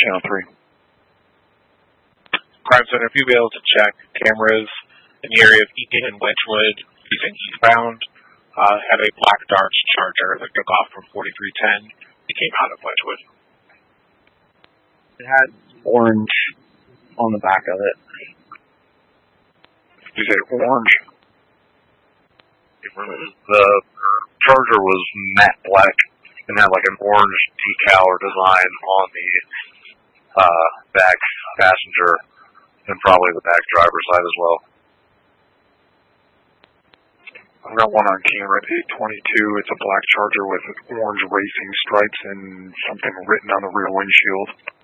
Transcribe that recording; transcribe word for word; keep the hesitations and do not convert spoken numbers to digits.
Channel three. Crime Center, if you'd be able to check cameras in the area of Eaton and Wedgwood, using eastbound, uh, had a black Dodge Charger that took off from forty-three ten. It came out of Wedgwood. It had orange on the back of it. You say orange? The Charger was matte black and had like an orange decal or design on the uh, back passenger and probably the back driver's side as well. I've got one on camera at eight twenty-two. It's a black Charger with orange racing stripes and something written on the rear windshield.